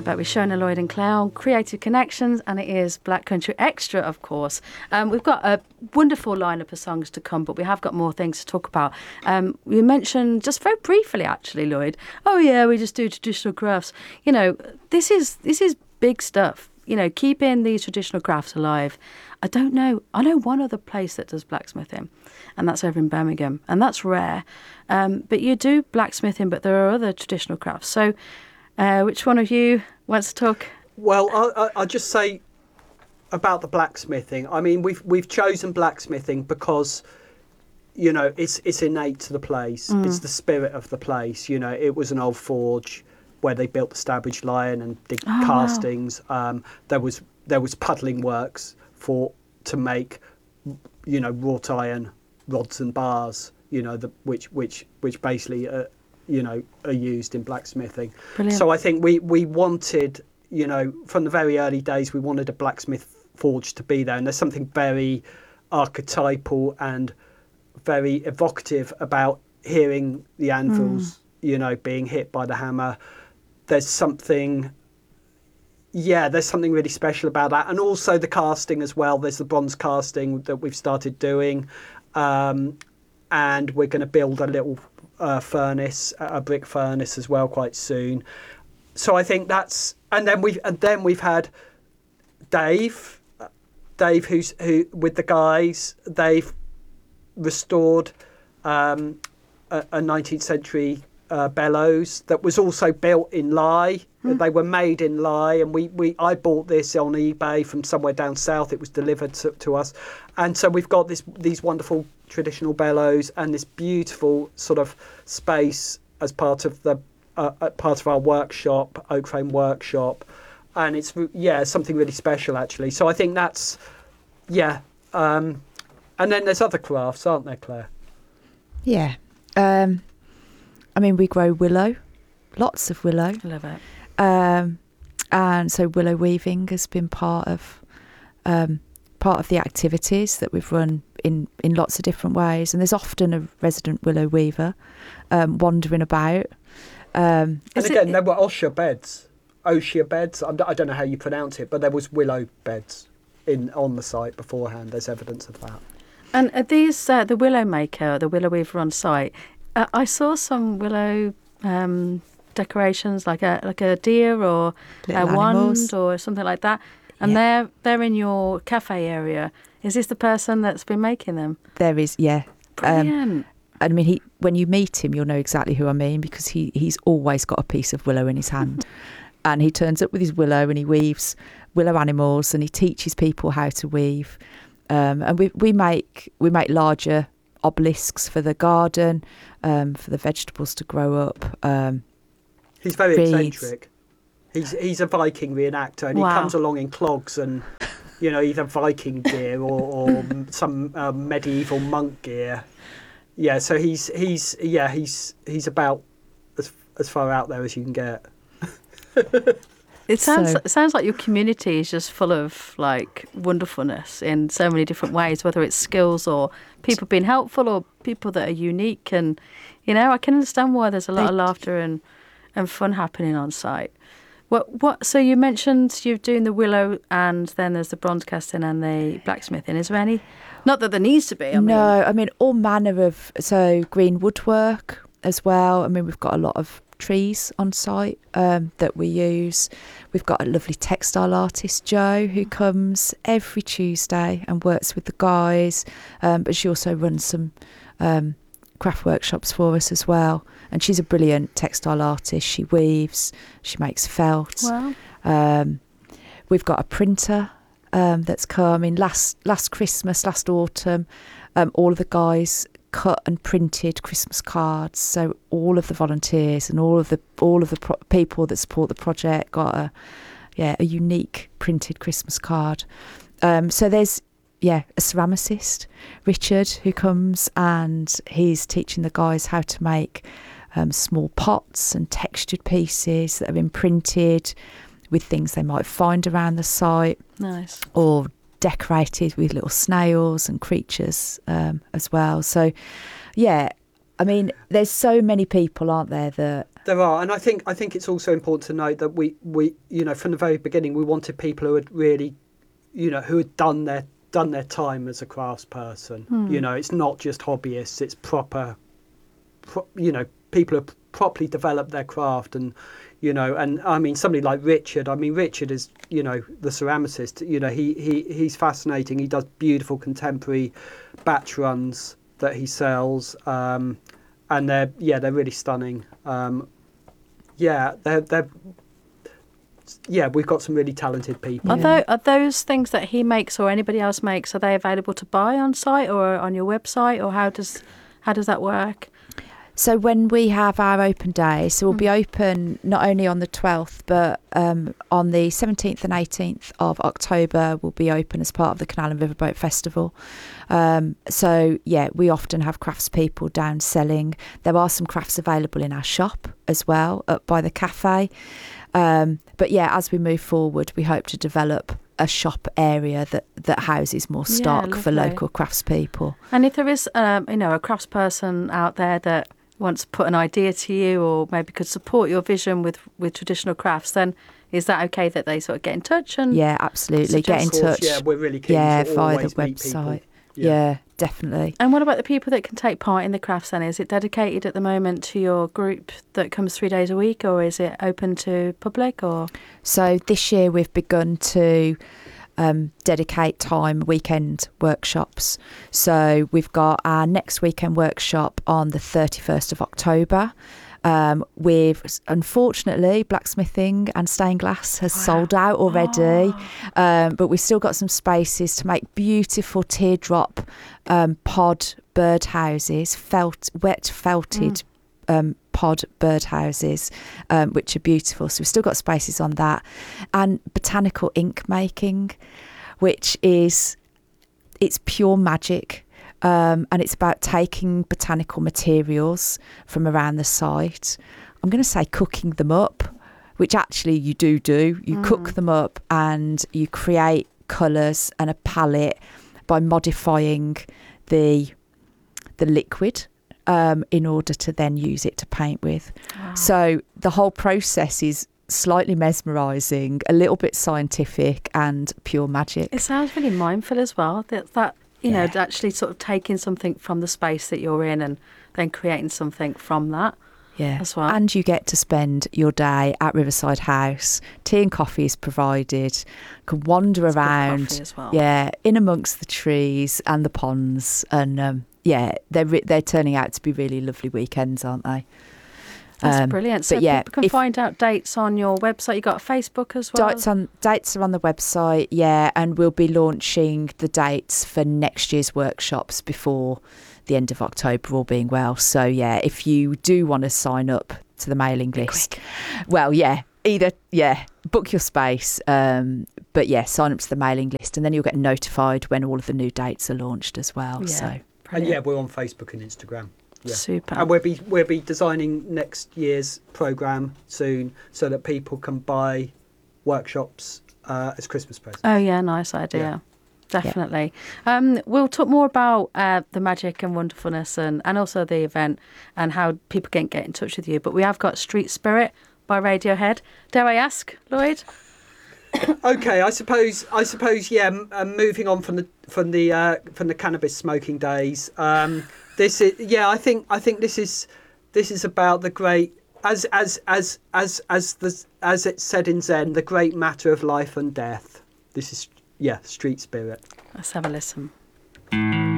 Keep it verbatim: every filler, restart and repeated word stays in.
back with Shona Lloyd and Claire on Creative Connections, and it is Black Country Extra, of course. Um, we've got a wonderful lineup of songs to come, but we have got more things to talk about. Um, you mentioned, just very briefly actually, Lloyd, oh yeah, we just do traditional crafts. You know, this is this is big stuff, you know, keeping these traditional crafts alive. I don't know, I know one other place that does blacksmithing, and that's over in Birmingham, and that's rare. Um, but you do blacksmithing, but there are other traditional crafts. So Uh, which one of you wants to talk? Well, I, I, I'll just say about the blacksmithing. I mean, we've we've chosen blacksmithing because, you know, it's it's innate to the place. Mm. It's the spirit of the place. You know, it was an old forge where they built the Stabbage Lion and did oh, castings. Wow. Um, there was there was puddling works for to make, you know, wrought iron rods and bars. You know, the which which which basically. Uh, you know, are used in blacksmithing. Brilliant. So I think we, we wanted, you know, from the very early days, we wanted a blacksmith forge to be there. And there's something very archetypal and very evocative about hearing the anvils, mm. you know, being hit by the hammer. There's something, yeah, there's something really special about that. And also the casting as well. There's the bronze casting that we've started doing. Um, and we're going to build a little Uh, furnace, a brick furnace as well quite soon. So I think that's, and then we've and then we've had Dave, Dave who's who with the guys. They've restored um, a, a nineteenth century uh, bellows that was also built in Lye. Hmm. They were made in Lye, and we, we I bought this on eBay from somewhere down south. It was delivered to, to us, and so we've got this these wonderful traditional bellows and this beautiful sort of space as part of the uh, part of our workshop, Oak Frame Workshop, and it's yeah something really special actually. So I think that's yeah, um, and then there's other crafts, aren't there, Claire? Yeah, um, I mean we grow willow, lots of willow. I love it. Um, and so willow weaving has been part of um, part of the activities that we've run in, in lots of different ways. And there's often a resident willow weaver um, wandering about. Um, and again, it, there were osier beds, osier beds. I don't know how you pronounce it, but there was willow beds in on the site beforehand. There's evidence of that. And are these uh, the willow maker, the willow weaver on site? Uh, I saw some willow. Um, decorations like a like a deer or Little a wand animals. or something like that, and yeah. they're they're in your cafe area. Is this the person that's been making them? There is, yeah. Brilliant. Um, I mean, he when you meet him, you'll know exactly who I mean because he he's always got a piece of willow in his hand, and he turns up with his willow and he weaves willow animals and he teaches people how to weave. Um, and we we make we make larger obelisks for the garden, um, for the vegetables to grow up. Um, He's very reeds. eccentric. He's he's a Viking reenactor, and wow. he comes along in clogs and, you know, either Viking gear or, or some uh, medieval monk gear. Yeah, so he's he's yeah he's he's about as as far out there as you can get. It sounds So- it sounds like your community is just full of like wonderfulness in so many different ways, whether it's skills or people being helpful or people that are unique. And you know, I can understand why there's a lot They- of laughter and. and fun happening on site. What what? So you mentioned you're doing the willow, and then there's the bronze casting and the blacksmithing. Is there any? Not that there needs to be. I no, mean. I mean all manner of so green woodwork as well. I mean we've got a lot of trees on site um, that we use. We've got a lovely textile artist, Jo, who comes every Tuesday and works with the guys, um, but she also runs some um, craft workshops for us as well. And she's a brilliant textile artist. She weaves, she makes felt. Wow. Um, we've got a printer um, that's come in last last Christmas, last autumn. Um, all of the guys cut and printed Christmas cards. So all of the volunteers and all of the all of the pro- people that support the project got a yeah a unique printed Christmas card. Um, so there's yeah a ceramicist, Richard, who comes and he's teaching the guys how to make um, small pots and textured pieces that have been printed with things they might find around the site. Nice. Or decorated with little snails and creatures um, as well. So, yeah, I mean, there's so many people, aren't there, that There are, and I think I think it's also important to note that we, we you know from the very beginning we wanted people who had really, you know, who had done their done their time as a craftsperson. Hmm. You know, it's not just hobbyists; it's proper, pro, you know, people who have properly developed their craft, and you know, and I mean somebody like Richard. I mean Richard is, you know, the ceramicist. You know, he he he's fascinating. He does beautiful contemporary batch runs that he sells. Um, And they're yeah they're really stunning. Um, yeah they're they're yeah we've got some really talented people. Are, Yeah. tho- are those things that he makes or anybody else makes, are they available to buy on site or on your website, or how does how does that work? So when we have our open day, so we'll be open not only on the twelfth, but um, on the seventeenth and eighteenth of October, we'll be open as part of the Canal and Riverboat Festival. Um, so, yeah, we often have craftspeople down selling. There are some crafts available in our shop as well, up by the cafe. Um, but, yeah, as we move forward, we hope to develop a shop area that, that houses more Yeah, stock for lovely. local craftspeople. And if there is, um, you know, a craftsperson out there that wants to put an idea to you, or maybe could support your vision with, with traditional crafts, then is that okay that they sort of get in touch? And Yeah, absolutely. Get in Of course, touch. Yeah, we're really keen Yeah, to via the always meet people. website. Yeah. Yeah, definitely. And what about the people that can take part in the crafts then? Is it dedicated at the moment to your group that comes three days a week, or is it open to public? Or So this year we've begun to um, dedicate time weekend workshops. So we've got our next weekend workshop on the thirty-first of October. Um, with unfortunately blacksmithing and stained glass has Wow. sold out already, Oh. um, but we've still got some spaces to make beautiful teardrop um, pod birdhouses, felt wet felted um, pod birdhouses, um, which are beautiful. So we've still got spaces on that, and botanical ink making, which is it's pure magic. Um, and it's about taking botanical materials from around the site. I'm going to say cooking them up, which actually you do do. You Mm. cook them up and you create colours and a palette by modifying the the liquid um, in order to then use it to paint with. Wow. So the whole process is slightly mesmerising, a little bit scientific, and pure magic. It sounds really mindful as well. That that you know, Yeah. actually sort of taking something from the space that you're in and then creating something from that. Yeah, as well. And you get to spend your day at Riverside House. Tea and coffee is provided. You can wander It's good around, coffee as well. yeah, in amongst the trees and the ponds, and um, yeah, they're re- they're turning out to be really lovely weekends, aren't they? That's Um, brilliant. So but yeah, people can if- find out dates on your website. You got a Facebook as well. Dates on dates are on the website, yeah, and we'll be launching the dates for next year's workshops before the end of October, all being well. So yeah, if you do want to sign up to the mailing list, well, yeah, either yeah, book your space, um, but yeah, sign up to the mailing list, and then you'll get notified when all of the new dates are launched as well. Yeah. So And Brilliant. yeah, we're on Facebook and Instagram. Yeah. Super. And we'll be we'll be designing next year's programme soon, so that people can buy workshops uh, as Christmas presents. Oh yeah, nice idea. Yeah. Definitely. Um, we'll talk more about uh, the magic and wonderfulness, and, and also the event and how people can get in touch with you. But we have got Street Spirit by Radiohead. Dare I ask, Lloyd? Okay, I suppose I suppose yeah. m- Uh, moving on from the from the uh, from the cannabis smoking days. Um, this is yeah. I think I think this is this is about the great as as as as as the as it's said in Zen, the great matter of life and death. This is yeah, Street Spirit. Let's have a listen.